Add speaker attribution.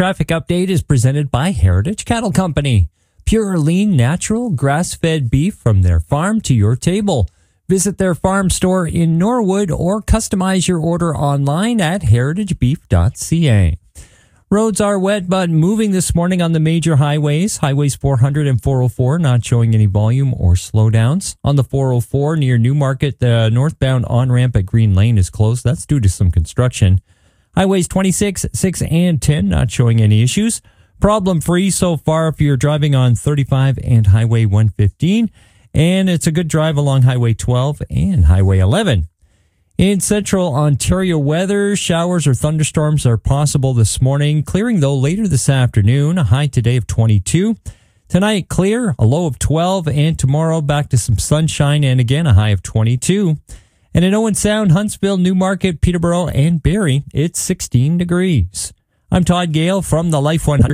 Speaker 1: Traffic update is presented by Heritage Cattle Company. Pure, lean, natural, grass-fed beef from their farm to your table. Visit their farm store in Norwood or customize your order online at heritagebeef.ca. Roads are wet but moving this morning on the major highways. Highways 400 and 404 not showing any volume or slowdowns. On the 404 near Newmarket, the northbound on-ramp at Green Lane is closed. That's due to some construction. Highways 26, 6, and 10 not showing any issues. Problem-free so far if you're driving on 35 and Highway 115. And it's a good drive along Highway 12 and Highway 11. In central Ontario weather, showers or thunderstorms are possible this morning, clearing though later this afternoon, a high today of 22. Tonight, clear, a low of 12, and tomorrow back to some sunshine and again a high of 22. And in Owen Sound, Huntsville, Newmarket, Peterborough, and Barrie, it's 16 degrees. I'm Todd Gale from the Life 100.